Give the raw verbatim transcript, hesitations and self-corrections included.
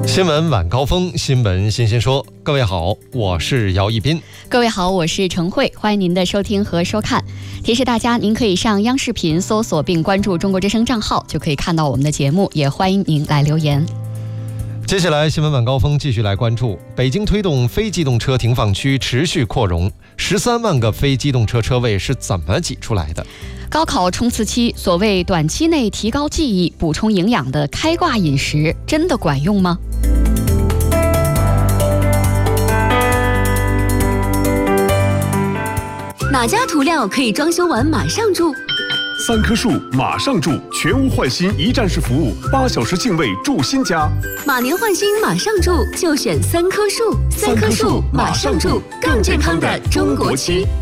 新闻晚高峰，新闻新鲜说。各位好，我是姚一斌。 各位好，我是陈慧，欢迎您的收听和收看。提示大家，您可以上央视频搜索并关注中国之声账号，就可以看到我们的节目，也欢迎您来留言。 接下来新闻晚高峰继续来关注，北京推动非机动车停放区持续扩容，十三万个非机动车车位是怎么挤出来的？ 高考冲刺期，所谓短期内提高记忆、补充营养的开挂饮食，真的管用吗？ 哪家涂料可以装修完马上住？ 三棵树马上住，全屋换新一站式服务，八小时净位住新家。 马年换新马上住，就选三棵树。三棵树马上住，更健康的中国区。